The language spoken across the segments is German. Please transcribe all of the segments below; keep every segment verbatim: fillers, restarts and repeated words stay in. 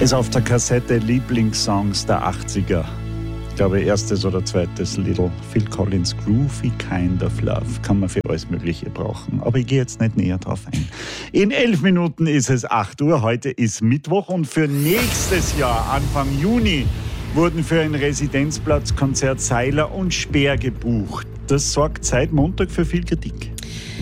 Ist auf der Kassette Lieblingssongs der achtziger. Ich glaube, erstes oder zweites Little Phil Collins Groovy Kind of Love. Kann man für alles Mögliche brauchen. Aber ich gehe jetzt nicht näher drauf ein. In elf Minuten ist es acht Uhr. Heute ist Mittwoch und für nächstes Jahr, Anfang Juni, wurden für ein Residenzplatzkonzert Seiler und Speer gebucht. Das sorgt seit Montag für viel Kritik.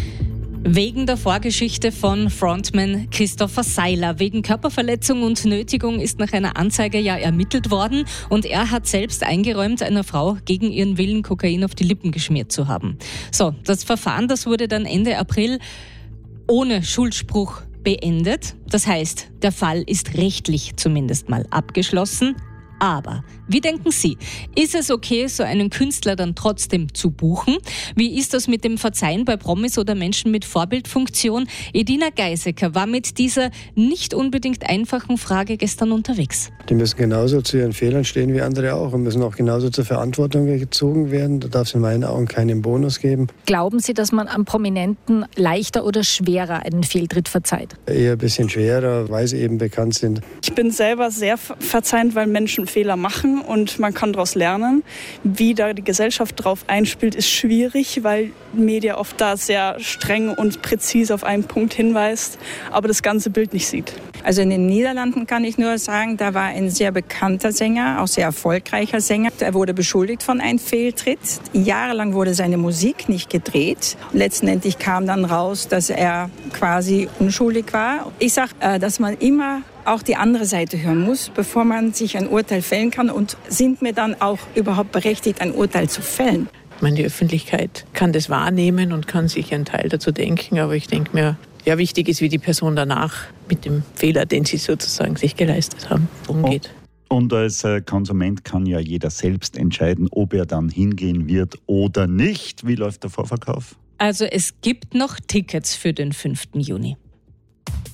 Wegen der Vorgeschichte von Frontman Christopher Seiler. Wegen Körperverletzung und Nötigung ist nach einer Anzeige ja ermittelt worden und er hat selbst eingeräumt, einer Frau gegen ihren Willen Kokain auf die Lippen geschmiert zu haben. So, das Verfahren, das wurde dann Ende April ohne Schuldspruch beendet. Das heißt, der Fall ist rechtlich zumindest mal abgeschlossen. Aber, wie denken Sie, ist es okay, so einen Künstler dann trotzdem zu buchen? Wie ist das mit dem Verzeihen bei Promis oder Menschen mit Vorbildfunktion? Edina Geisecker war mit dieser nicht unbedingt einfachen Frage gestern unterwegs. Die müssen genauso zu ihren Fehlern stehen wie andere auch und müssen auch genauso zur Verantwortung gezogen werden. Da darf es in meinen Augen keinen Bonus geben. Glauben Sie, dass man am Prominenten leichter oder schwerer einen Fehltritt verzeiht? Eher ein bisschen schwerer, weil sie eben bekannt sind. Ich bin selber sehr verzeihend, weil Menschen Fehler machen und man kann daraus lernen. Wie da die Gesellschaft drauf einspielt, ist schwierig, weil Media oft da sehr streng und präzise auf einen Punkt hinweist, aber das ganze Bild nicht sieht. Also in den Niederlanden kann ich nur sagen, da war ein sehr bekannter Sänger, auch sehr erfolgreicher Sänger. Er wurde beschuldigt von einem Fehltritt. Jahrelang wurde seine Musik nicht gedreht. Letztendlich kam dann raus, dass er quasi unschuldig war. Ich sage, dass man immer auch die andere Seite hören muss, bevor man sich ein Urteil fällen kann. Und sind wir dann auch überhaupt berechtigt, ein Urteil zu fällen? Ich meine, die Öffentlichkeit kann das wahrnehmen und kann sich einen Teil dazu denken. Aber ich denke mir, ja, wichtig ist, wie die Person danach mit dem Fehler, den sie sozusagen sich geleistet haben, umgeht. Und als Konsument kann ja jeder selbst entscheiden, ob er dann hingehen wird oder nicht. Wie läuft der Vorverkauf? Also es gibt noch Tickets für den fünften Juni.